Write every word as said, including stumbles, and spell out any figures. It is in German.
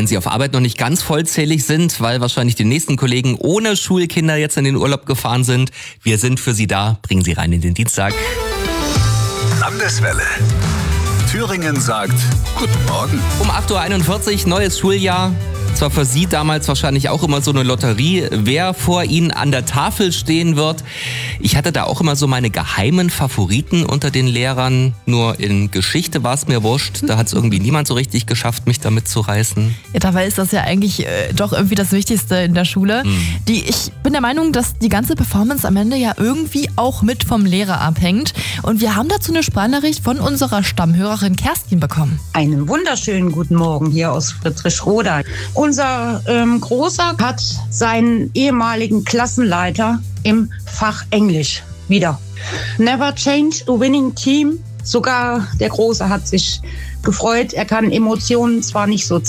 wenn Sie auf Arbeit noch nicht ganz vollzählig sind, weil wahrscheinlich die nächsten Kollegen ohne Schulkinder jetzt in den Urlaub gefahren sind. Wir sind für Sie da. Bringen Sie rein in den Dienstag. Landeswelle. Thüringen sagt Guten Morgen. Um acht Uhr einundvierzig, neues Schuljahr. Zwar für Sie damals wahrscheinlich auch immer so eine Lotterie, wer vor Ihnen an der Tafel stehen wird. Ich hatte da auch immer so meine geheimen Favoriten unter den Lehrern. Nur in Geschichte war es mir wurscht. Da hat es irgendwie niemand so richtig geschafft, mich damit zu reißen. Ja, dabei ist das ja eigentlich äh, doch irgendwie das Wichtigste in der Schule. Mhm. Die, ich bin der Meinung, dass die ganze Performance am Ende ja irgendwie auch mit vom Lehrer abhängt. Und wir haben dazu eine Sprachnachricht von unserer Stammhörerin Kerstin bekommen. Einen wunderschönen guten Morgen hier aus Friedrichroda. Unser ähm, Großer hat seinen ehemaligen Klassenleiter im Fach Englisch wieder. Never change a winning team. Sogar der Große hat sich gefreut. Er kann Emotionen zwar nicht so